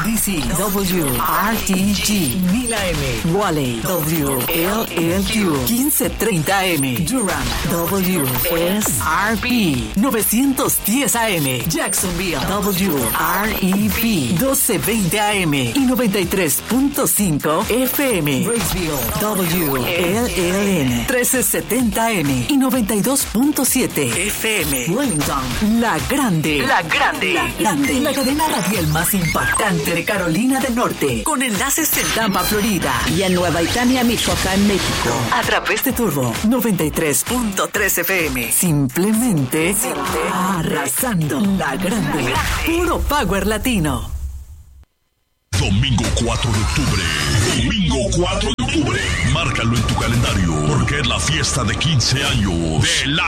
DC, WRTG, 1000 AM, Wally, WLLQ, 1530 AM, Durham, WSRP, 910 AM, Jacksonville, WREP, 1220 AM y 93.5 FM, Raceville, WLLN, 1370 AM y 92.7 FM, Wellington, La Grande, La cadena radial más impactante de Carolina del Norte, con enlaces en Tampa, Florida y en Nueva Italia, Michoacán, México, a través de Turbo 93.3 FM, simplemente arrasando. La Grande, puro power latino. Domingo 4 de octubre. Domingo 4 de octubre. Márcalo en tu calendario, porque es la fiesta de 15 años de La